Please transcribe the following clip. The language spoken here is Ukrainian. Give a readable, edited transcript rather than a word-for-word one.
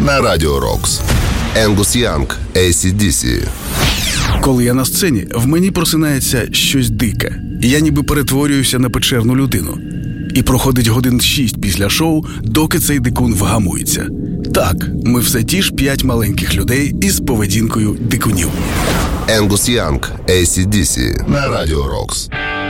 на Радіо Рокс. Енгус Янг, AC/DC. Коли я на сцені, в мені просинається щось дике. Я ніби перетворююся на печерну людину. І проходить годин 6 після шоу, доки цей дикун вгамується. Так, ми все ті ж 5 маленьких людей із поведінкою дикунів. Енгус Янг, AC/DC на Радіо Рокс.